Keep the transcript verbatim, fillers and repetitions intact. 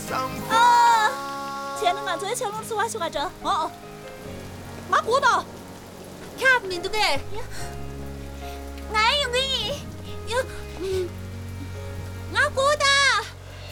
啊！前头俺昨天前龙吃完喜欢着，哦哦，马骨头，看不明对不对？